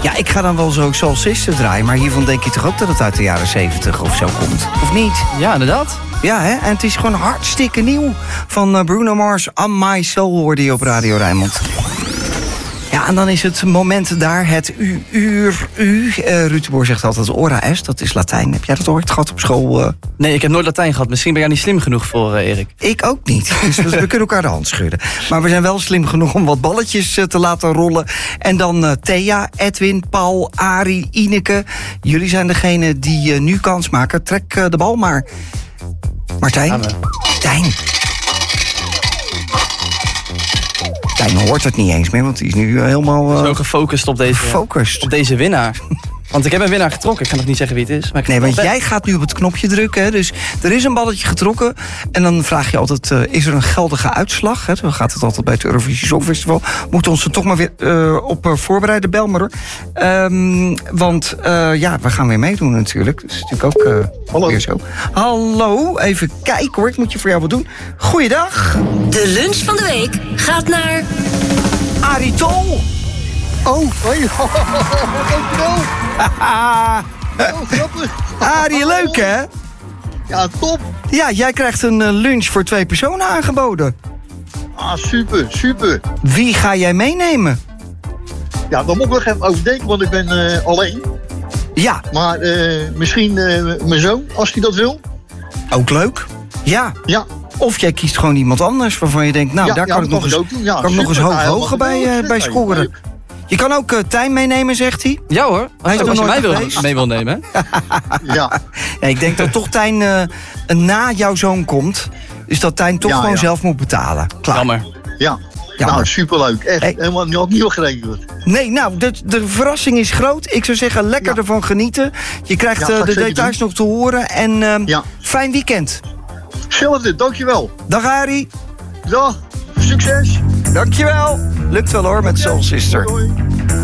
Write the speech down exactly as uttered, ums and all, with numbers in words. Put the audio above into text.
Ja, ik ga dan wel zo Soul Sister draaien, maar hiervan denk je toch ook dat het uit de jaren zeventig of zo komt? Of niet? Ja, inderdaad. Ja, hè? En het is gewoon hartstikke nieuw. Van Bruno Mars, On My Soul, hoorde je op Radio Rijnmond. Ja, en dan is het moment daar, het u, uur, u. Uh, Ruud de Boer zegt altijd ora est, dat is Latijn. Heb jij dat ooit gehad op school? Uh? Nee, ik heb nooit Latijn gehad. Misschien ben jij niet slim genoeg voor, uh, Erik. Ik ook niet. Dus we kunnen elkaar de hand schudden. Maar we zijn wel slim genoeg om wat balletjes uh, te laten rollen. En dan uh, Thea, Edwin, Paul, Arie, Ineke. Jullie zijn degene die uh, nu kans maken. Trek uh, de bal maar. Martijn? Tijn. Tijn hoort het niet eens meer, want die is nu helemaal... Uh, Zo gefocust op deze, gefocust. op deze winnaar. Want ik heb een winnaar getrokken. Ik ga nog niet zeggen wie het is. Maar ik nee, want jij gaat nu op het knopje drukken. Hè? Dus er is een balletje getrokken. En dan vraag je altijd, uh, is er een geldige uitslag? Hè? Dan gaat het altijd bij het Eurovisie Songfestival. Moeten we ons er toch maar weer uh, op uh, voorbereiden. Bel maar hoor. Um, want uh, ja, we gaan weer meedoen natuurlijk. Dat is natuurlijk ook uh, Hallo. weer zo. Hallo, even kijken hoor. Ik moet je voor jou wat doen. Goeiedag. De lunch van de week gaat naar... Arie Tol. Oh, hoi. Dankjewel. Oh, grappig. Arie, leuk hè? Ja, top. Ja, jij krijgt een uh, lunch voor twee personen aangeboden. Ah, super, super. Wie ga jij meenemen? Ja, daar moet ik nog even over denken, want ik ben uh, alleen. Ja. Maar uh, misschien uh, mijn zoon, als hij dat wil. Ook leuk. Ja. Ja. Of jij kiest gewoon iemand anders waarvan je denkt... nou, ja, daar ja, kan ik nog eens, ook doen. Ja, kan ik nog eens super. hoog Ja, hoger bij, uh, bij scoren. Leuk. Je kan ook uh, Tijn meenemen, zegt hij. Ja hoor, Hij is als, nog als je mij nooit wil, geweest. mee wil nemen. Ja. Ja, ik denk dat toch Tijn uh, na jouw zoon komt. Dus dat Tijn toch Ja, gewoon ja. zelf moet betalen. Klaar. Jammer. Ja. Jammer. Nou, superleuk. Echt, Hey. helemaal niet, niet op gerekend. Nee, nou, de, de verrassing is groot. Ik zou zeggen, lekker Ja. ervan genieten. Je krijgt Ja, uh, ga ik de zeker details nog te horen. En uh, Ja. fijn weekend. Hetzelfde, dankjewel. Dag Arie. Dag, succes. Dankjewel. Lukt wel hoor met Soul Sister. Hoi, hoi.